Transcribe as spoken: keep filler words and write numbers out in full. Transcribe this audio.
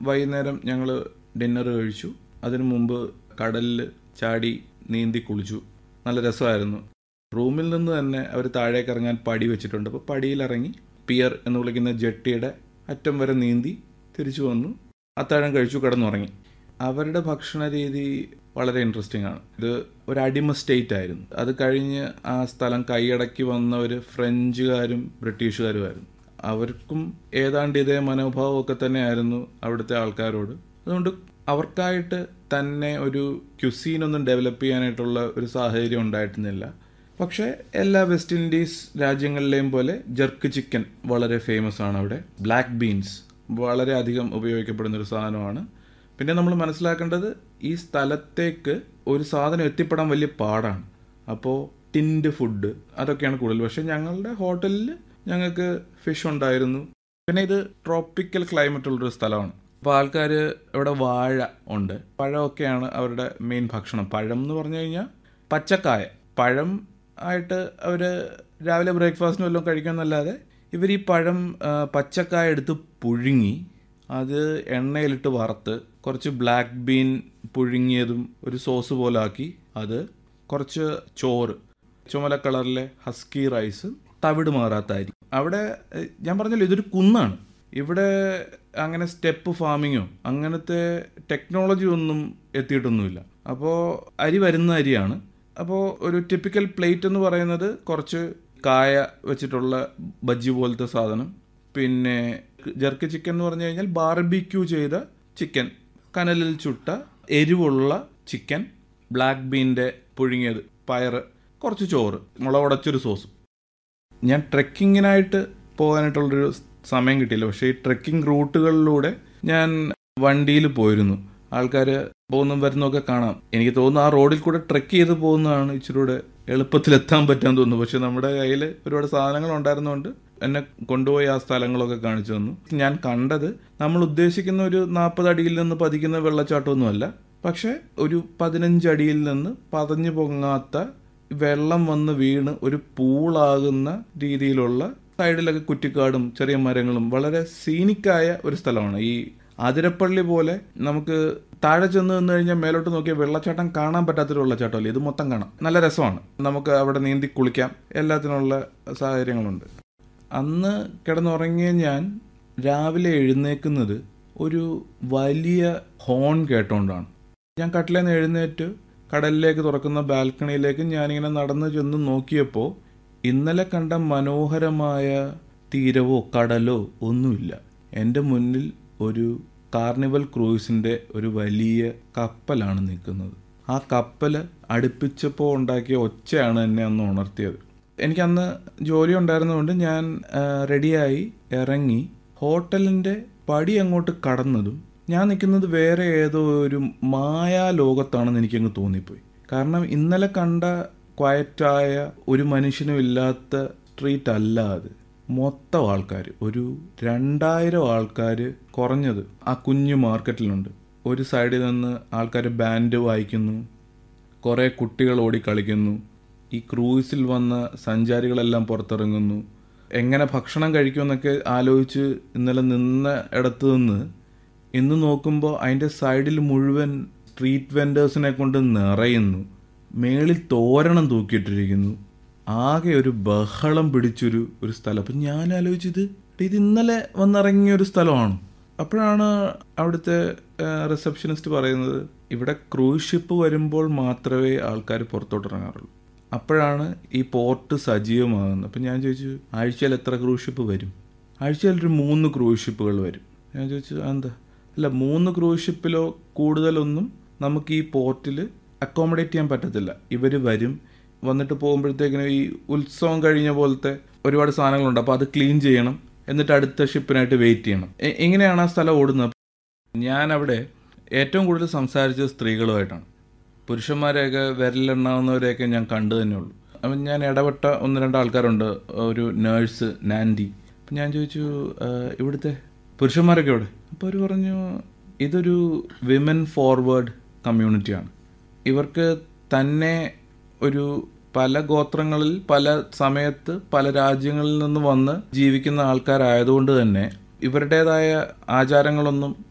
വൈകുന്നേരം ഞങ്ങൾ ഡിന്നർ കഴിച്ചു. അതിനു മുമ്പ് കടലിൽ ചാടി നീന്തി കുളിച്ചു. നല്ല രസമായിരുന്നു. റൂമിൽ നിന്ന് തന്നെ അവർ താഴേക്ക് ഇറങ്ങാൻ പടി വെച്ചിട്ടുണ്ട്. അപ്പോൾ പടിയിലിറങ്ങി പിയർ എന്ന് വിളിക്കുന്ന ജെട്ടിയുടെ അറ്റം വരെ നീന്തി തിരിച്ചു വന്നു. അത്താഴം കഴിച്ചു, കിടന്നുറങ്ങി. അവരുടെ ഭക്ഷണ രീതി വളരെ ഇൻട്രസ്റ്റിംഗ് ആണ്. ഇത് ഒരു അടിമ സ്റ്റേറ്റ് ആയിരുന്നു. അത് കഴിഞ്ഞ് ആ സ്ഥലം കൈയടക്കി വന്നവർ ഫ്രഞ്ചുകാരും ബ്രിട്ടീഷുകാരുമായിരുന്നു. അവർക്കും ഏതാണ്ട് ഇതേ മനോഭാവമൊക്കെ തന്നെയായിരുന്നു അവിടുത്തെ ആൾക്കാരോട്. അതുകൊണ്ട് അവർക്കായിട്ട് തന്നെ ഒരു ക്യുസീനൊന്നും ഡെവലപ്പ് ചെയ്യാനായിട്ടുള്ള ഒരു സാഹചര്യം ഉണ്ടായിരുന്നില്ല. പക്ഷേ എല്ലാ വെസ്റ്റ് ഇൻഡീസ് രാജ്യങ്ങളിലെയും പോലെ ജർക്ക് ചിക്കൻ വളരെ ഫേമസ് ആണ് അവിടെ. ബ്ലാക്ക് ബീൻസ് വളരെ അധികം ഉപയോഗിക്കപ്പെടുന്ന ഒരു സാധനമാണ്. പിന്നെ നമ്മൾ മനസ്സിലാക്കേണ്ടത് ഈ സ്ഥലത്തേക്ക് ഒരു സാധനം എത്തിപ്പെടാൻ വലിയ പാടാണ്. അപ്പോൾ ടിൻഡ് ഫുഡ് അതൊക്കെയാണ് കൂടുതൽ. പക്ഷേ ഞങ്ങളുടെ ഹോട്ടലിൽ ഞങ്ങൾക്ക് ഫിഷ് ഉണ്ടായിരുന്നു. പിന്നെ ഇത് ട്രോപ്പിക്കൽ ക്ലൈമറ്റ് ഉള്ളൊരു സ്ഥലമാണ്. അപ്പോൾ ആൾക്കാർ ഇവിടെ വാഴ ഉണ്ട്. പഴമൊക്കെയാണ് അവരുടെ മെയിൻ ഭക്ഷണം. പഴം എന്ന് പറഞ്ഞു കഴിഞ്ഞാൽ പച്ചക്കായ. പഴം ആയിട്ട് അവർ രാവിലെ ബ്രേക്ക്ഫാസ്റ്റിന് വല്ലതും കഴിക്കുമെന്നല്ലാതെ ഇവർ ഈ പഴം പച്ചക്കായ എടുത്ത് പുഴുങ്ങി അത് എണ്ണയിലിട്ട് വറുത്ത് കുറച്ച് ബ്ലാക്ക് ബീൻ പുഴുങ്ങിയതും ഒരു സോസ് പോലെ ആക്കി അത് കുറച്ച് ചോറ്, ചുമല കളറിലെ ഹസ്കി റൈസ്, തവിട് മാറാത്ത അരി. അവിടെ ഞാൻ പറഞ്ഞല്ലോ ഇതൊരു കുന്നാണ്. ഇവിടെ അങ്ങനെ സ്റ്റെപ്പ് ഫാമിങ്ങോ അങ്ങനത്തെ ടെക്നോളജി ഒന്നും എത്തിയിട്ടൊന്നുമില്ല. അപ്പോൾ അരി വരുന്ന അരിയാണ്. അപ്പോൾ ഒരു ടിപ്പിക്കൽ പ്ലേറ്റ് എന്ന് പറയുന്നത് കുറച്ച് കായ വെച്ചിട്ടുള്ള ബജ്ജി പോലത്തെ സാധനം, പിന്നെ ജർക്ക് ചിക്കൻ എന്ന് പറഞ്ഞു കഴിഞ്ഞാൽ ബാർബിക്യൂ ചെയ്ത ചിക്കൻ, കനലിൽ ചുട്ട എരിവുള്ള ചിക്കൻ, ബ്ലാക്ക് ബീൻ്റെ പുഴുങ്ങിയത്, പയറ്, കുറച്ച് ചോറ്, മുളകുടച്ചൊരു സോസും. ഞാൻ ട്രെക്കിങ്ങിനായിട്ട് പോകാനായിട്ടുള്ളൊരു സമയം കിട്ടിയില്ല. പക്ഷേ ഈ ട്രെക്കിംഗ് റൂട്ടുകളിലൂടെ ഞാൻ വണ്ടിയിൽ പോയിരുന്നു. ആൾക്കാർ പോകുന്നതും വരുന്നതൊക്കെ കാണാം. എനിക്ക് തോന്നുന്നു ആ റോഡിൽ കൂടെ ട്രെക്ക് ചെയ്ത് പോകുന്നതാണ് ഇച്ചിരി കൂടെ എളുപ്പത്തിലെത്താൻ പറ്റാൻ തോന്നുന്നു. പക്ഷെ നമ്മുടെ കയ്യിൽ ഒരുപാട് സാധനങ്ങൾ ഉണ്ടായിരുന്നതുകൊണ്ട് എന്നെ കൊണ്ടുപോയി ആ സ്ഥലങ്ങളൊക്കെ കാണിച്ചു തന്നു. ഞാൻ കണ്ടത് നമ്മൾ ഉദ്ദേശിക്കുന്ന ഒരു നാൽപ്പത് അടിയിൽ നിന്ന് പതിക്കുന്ന വെള്ളച്ചാട്ടമൊന്നുമല്ല. പക്ഷെ ഒരു പതിനഞ്ച് അടിയിൽ നിന്ന് പതഞ്ഞു പൊങ്ങാത്ത വെള്ളം വന്ന് വീണ് ഒരു പൂളാകുന്ന രീതിയിലുള്ള സൈഡിലൊക്കെ കുറ്റിക്കാടും ചെറിയ മരങ്ങളും വളരെ സീനിക്കായ ഒരു സ്ഥലമാണ്. ഈ അതിരപ്പള്ളി പോലെ നമുക്ക് താഴെ ചെന്ന് നിന്ന് കഴിഞ്ഞാൽ മേലോട്ട് നോക്കിയാൽ വെള്ളച്ചാട്ടം കാണാൻ പറ്റാത്തൊരു വെള്ളച്ചാട്ടമല്ലേ, ഇത് മൊത്തം കാണാം. നല്ല രസമാണ്. നമുക്ക് അവിടെ നീന്തി കുളിക്കാം. എല്ലാത്തിനുള്ള സാഹചര്യങ്ങളുണ്ട്. അന്ന് കിടന്നുറങ്ങിയ ഞാൻ രാവിലെ എഴുന്നേക്കുന്നത് ഒരു വലിയ ഹോൺ കേട്ടോണ്ടാണ്. ഞാൻ കട്ടിലിൽ നിന്ന് എഴുന്നേറ്റ് കടലിലേക്ക് തുറക്കുന്ന ബാൽക്കണിയിലേക്ക് ഞാനിങ്ങനെ നടന്നു ചെന്ന് നോക്കിയപ്പോൾ ഇന്നലെ കണ്ട മനോഹരമായ തീരവോ കടലോ ഒന്നുമില്ല. എൻ്റെ മുന്നിൽ ഒരു കാർണിവൽ ക്രൂയിസിൻ്റെ ഒരു വലിയ കപ്പലാണ് നിൽക്കുന്നത്. ആ കപ്പൽ അടുപ്പിച്ചപ്പോൾ ഉണ്ടാക്കിയ ഒച്ചയാണ് എന്നെ അന്ന് ഉണർത്തിയത്. എനിക്കന്ന് ജോലി ഉണ്ടായിരുന്നതുകൊണ്ട് ഞാൻ റെഡിയായി ഇറങ്ങി ഹോട്ടലിൻ്റെ പടി അങ്ങോട്ട് കടന്നതും ഞാൻ നിൽക്കുന്നത് വേറെ ഏതോ ഒരു മായാലോകത്താണെന്ന് എനിക്കങ്ങ് തോന്നിപ്പോയി. കാരണം ഇന്നലെ കണ്ട ക്വയറ്റായ ഒരു മനുഷ്യനും ഇല്ലാത്ത സ്ട്രീറ്റ് അല്ല അത്. മൊത്തം ആൾക്കാർ, ഒരു രണ്ടായിരം ആൾക്കാർ കുറഞ്ഞത് ആ കുഞ്ഞു മാർക്കറ്റിലുണ്ട്. ഒരു സൈഡിൽ നിന്ന് ആൾക്കാർ ബാൻഡ് വായിക്കുന്നു, കുറേ കുട്ടികൾ ഓടി കളിക്കുന്നു, ഈ ക്രൂയിസിൽ വന്ന സഞ്ചാരികളെല്ലാം പുറത്തിറങ്ങുന്നു. എങ്ങനെ ഭക്ഷണം കഴിക്കുമെന്നൊക്കെ ആലോചിച്ച് ഇന്നലെ നിന്ന ഇടത്ത് നിന്ന് ഇന്ന് നോക്കുമ്പോൾ അതിൻ്റെ സൈഡിൽ മുഴുവൻ സ്ട്രീറ്റ് വെൻഡേഴ്സിനെ കൊണ്ട് നിറയുന്നു. മേളിൽ തോരണം തൂക്കിയിട്ടിരിക്കുന്നു. ആകെ ഒരു ബഹളം പിടിച്ചൊരു ഒരു സ്ഥലം. അപ്പം ഞാൻ ആലോചിച്ചത് ഇത് ഇന്നലെ വന്നിറങ്ങിയ ഒരു സ്ഥലമാണ്. അപ്പോഴാണ് അവിടുത്തെ റിസപ്ഷനിസ്റ്റ് പറയുന്നത് ഇവിടെ ക്രൂസ് ഷിപ്പ് വരുമ്പോൾ മാത്രമേ ആൾക്കാർ പുറത്തോട്ട് ഇറങ്ങാറുള്ളൂ. അപ്പോഴാണ് ഈ പോർട്ട് സജീവമാകുന്നത്. അപ്പം ഞാൻ ചോദിച്ചു ആഴ്ചയിൽ എത്ര ക്രൂസ് ഷിപ്പ് വരും? ആഴ്ചയിൽ ഒരു മൂന്ന് ക്രൂസ് ഷിപ്പുകൾ വരും. ഞാൻ ചോദിച്ചു എന്താ? അല്ല, മൂന്ന് ക്രൂസ് ഷിപ്പിലോ കൂടുതലൊന്നും നമുക്ക് ഈ പോർട്ടിൽ അക്കോമഡേറ്റ് ചെയ്യാൻ പറ്റത്തില്ല. ഇവർ വരും, വന്നിട്ട് പോകുമ്പോഴത്തേക്കിനും ഈ ഉത്സവം കഴിഞ്ഞ പോലത്തെ ഒരുപാട് സാധനങ്ങളുണ്ട്. അപ്പോൾ അത് ക്ലീൻ ചെയ്യണം, എന്നിട്ട് അടുത്ത ഷിപ്പിനായിട്ട് വെയിറ്റ് ചെയ്യണം. ഇങ്ങനെയാണ് ആ സ്ഥലം ഓടുന്നത്. ഞാനവിടെ ഏറ്റവും കൂടുതൽ സംസാരിച്ചത് സ്ത്രീകളുമായിട്ടാണ്. പുരുഷന്മാരെയൊക്കെ വിരലെണ്ണാവുന്നവരെയൊക്കെ ഞാൻ കണ്ടു തന്നെ ഉള്ളൂ. അപ്പം ഞാൻ ഇടപെട്ട ഒന്ന് രണ്ട് ആൾക്കാരുണ്ട്. ഒരു നേഴ്സ് നാൻഡി. അപ്പം ഞാൻ ചോദിച്ചു ഇവിടുത്തെ പുരുഷന്മാരൊക്കെ ഇവിടെ? അപ്പോൾ അവർ പറഞ്ഞു ഇതൊരു വിമൻ ഫോർവേഡ് കമ്മ്യൂണിറ്റിയാണ്. ഇവർക്ക് തന്നെ ഒരു പല ഗോത്രങ്ങളിൽ പല സമയത്ത് പല രാജ്യങ്ങളിൽ നിന്ന് വന്ന് ജീവിക്കുന്ന ആൾക്കാരായതുകൊണ്ട് തന്നെ ഇവരുടേതായ ആചാരങ്ങളൊന്നും